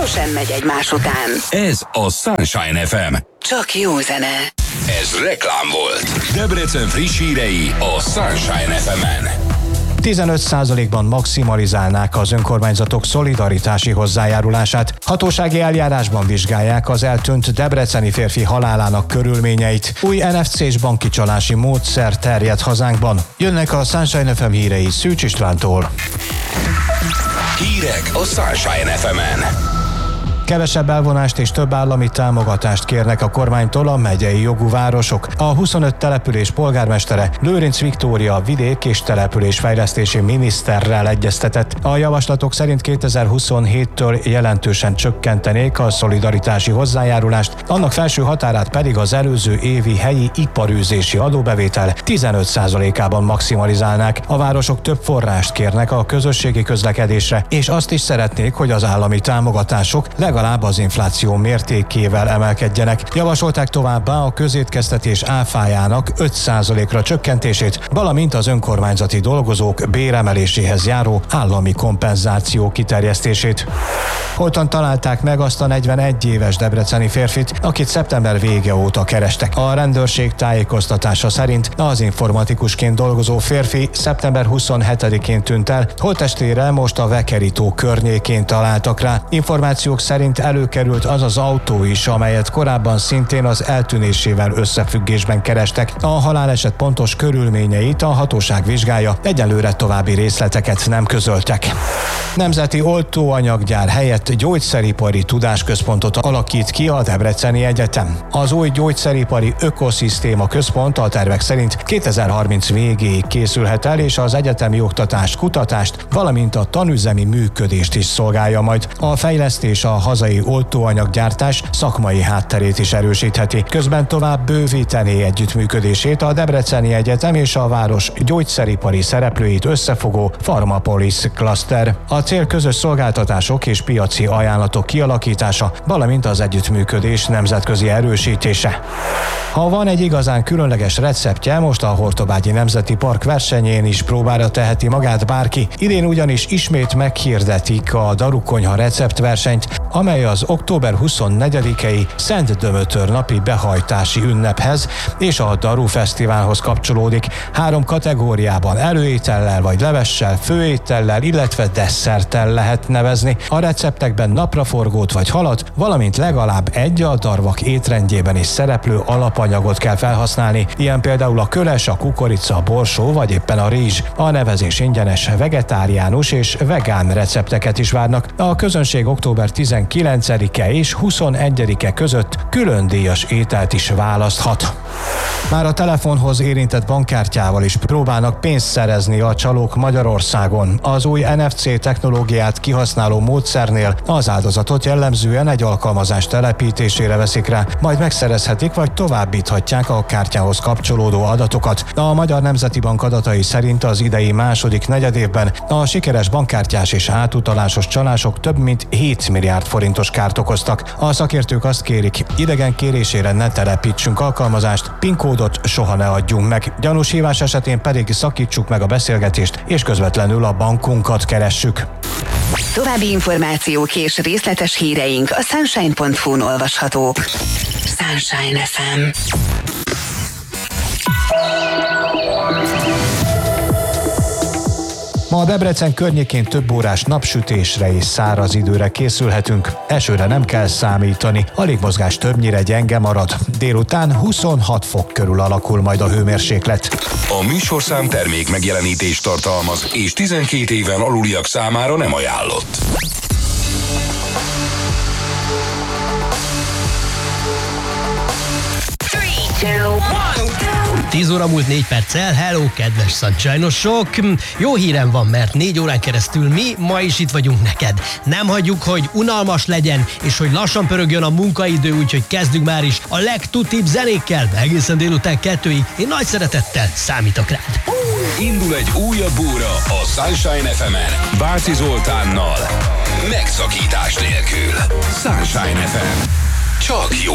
sosem megy egymás után. Ez a Sunshine FM. Csak jó zene. Ez reklám volt. Debrecen friss hírei a Sunshine FM-en. 15%-ban maximalizálnák az önkormányzatok szolidaritási hozzájárulását. Hatósági eljárásban vizsgálják az eltűnt debreceni férfi halálának körülményeit. Új NFC-s banki csalási módszer terjed hazánkban. Jönnek a Sunshine FM hírei Szűcs Istvántól. Hírek a Sunshine FM-en. Kevesebb elvonást és több állami támogatást kérnek a kormánytól a megyei jogú városok. A 25 település polgármestere Lőrinc Viktória vidék- és településfejlesztési miniszterrel egyeztetett. A javaslatok szerint 2027-től jelentősen csökkentenék a szolidaritási hozzájárulást, annak felső határát pedig az előző évi helyi iparűzési adóbevétel 15%-ában maximalizálnák. A városok több forrást kérnek a közösségi közlekedésre, és azt is szeretnék, hogy az állami támogatások legalább az infláció mértékével emelkedjenek. Javasolták továbbá a közétkeztetés áfájának 5%-ra csökkentését, valamint az önkormányzati dolgozók béremeléséhez járó állami kompenzáció kiterjesztését. Holtan találták meg azt a 41 éves debreceni férfit, akit szeptember vége óta kerestek. A rendőrség tájékoztatása szerint az informatikusként dolgozó férfi szeptember 27-én tűnt el, holttestére most a Vekerító környékén találtak rá. Információk szerint előkerült az az autó is, amelyet korábban szintén az eltűnésével összefüggésben kerestek. A haláleset pontos körülményeit a hatóság vizsgálja, egyelőre további részleteket nem közöltek. Nemzeti oltóanyaggyár helyett gyógyszeripari tudásközpontot alakít ki a Debreceni Egyetem. Az új gyógyszeripari ökoszisztéma központ a tervek szerint 2030 végéig készülhet el, és az egyetemi oktatást, kutatást, valamint a tanüzemi működést is szolgálja majd. A fejlesztés a hazai oltóanyaggyártás szakmai hátterét is erősítheti. Közben tovább bővítené együttműködését a Debreceni Egyetem és a város gyógyszeripari szereplőit összefogó Pharmapolis Cluster. A cél közös szolgáltatások és piaci ajánlatok kialakítása, valamint az együttműködés nemzetközi erősítése. Ha van egy igazán különleges receptje, most a Hortobágyi Nemzeti Park versenyén is próbára teheti magát bárki. Idén ugyanis ismét meghirdetik a Darukonyha receptversenyt, amely az október 24-i Szent Dömötör napi behajtási ünnephez és a Daru Fesztiválhoz kapcsolódik. 3 kategóriában előétellel vagy levessel, főétellel, illetve desszerttel lehet nevezni. A receptekben napraforgót vagy halat, valamint legalább egy a darvak étrendjében is szereplő alapanyagot kell felhasználni, ilyen például a köles, a kukorica, a borsó vagy éppen a rizs. A nevezés ingyenes, vegetáriánus és vegán recepteket is várnak. A közönség október 19-e és 21-e között külön díjas ételt is választhat. Már a telefonhoz érintett bankkártyával is próbálnak pénzt szerezni a csalók Magyarországon. Az új NFC technológiát kihasználó módszernél az áldozatot jellemzően egy alkalmazás telepítésére veszik rá, majd megszerezhetik vagy továbbíthatják a kártyához kapcsolódó adatokat. A Magyar Nemzeti Bank adatai szerint az idei második negyedévben a sikeres bankkártyás és átutalásos csalások több mint 7 milliárd forintos kárt okoztak. A szakértők azt kérik, idegen kérésére ne telepítsünk alkalmazást, PIN kódot soha ne adjunk meg. Gyanús hívás esetén pedig szakítsuk meg a beszélgetést, és közvetlenül a bankunkat keressük. További információk és részletes híreink a sunshine.hu-n olvashatók. Sunshine FM. Ma a Debrecen környékén több órás napsütésre és száraz időre készülhetünk. Esőre nem kell számítani, a légmozgás többnyire gyenge marad. Délután 26 fok körül alakul majd a hőmérséklet. A műsorszám termék megjelenítést tartalmaz, és 12 éven aluliak számára nem ajánlott. 10 óra múlt 4 perccel, hello, kedves Sunshine-osok! Jó hírem van, mert 4 órán keresztül mi ma is itt vagyunk neked. Nem hagyjuk, hogy unalmas legyen, és hogy lassan pörögjön a munkaidő, úgyhogy kezdjük már is a legtutibb zenékkel, egészen délután 2-ig. Én nagy szeretettel számítok rád. Indul egy újabb óra a Sunshine FM-en, Bárci Zoltánnal, megszakítás nélkül. Sunshine FM. Csak jó